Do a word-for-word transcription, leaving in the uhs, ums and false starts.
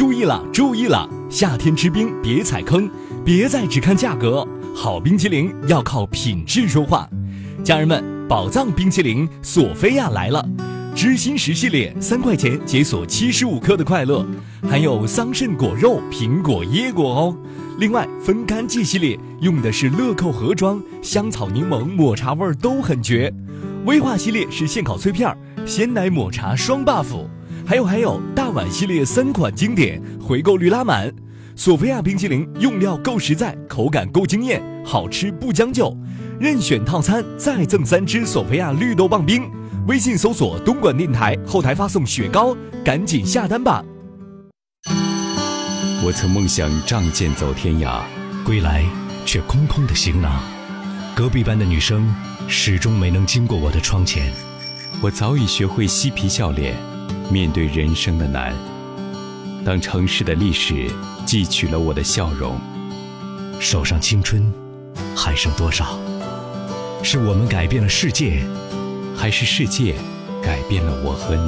注意了，注意了！夏天吃冰别踩坑，别再只看价格，好冰淇淋要靠品质说话。家人们，宝藏冰淇淋索菲亚来了，知心石系列三块钱解锁七十五克的快乐，还有桑葚果肉、苹果、椰果哦。另外，分干季系列用的是乐扣盒装，香草柠檬、抹茶味都很绝。威化系列是现烤脆片，鲜奶抹茶双 buff。还有还有，大碗系列三款经典，回购率拉满。索菲亚冰淇淋用料够实在，口感够惊艳，好吃不将就。任选套餐再赠三支索菲亚绿豆棒冰。微信搜索东莞电台，后台发送雪糕，赶紧下单吧。 我曾梦想仗剑走天涯， 归来却空空的行囊。隔壁班的女生始终没能经过我的窗前。 我早已学会嬉皮笑脸，面对人生的难。当城市的历史汲取了我的笑容， 手上青春还剩多少？是我们改变了世界， 还是世界改变了我和你？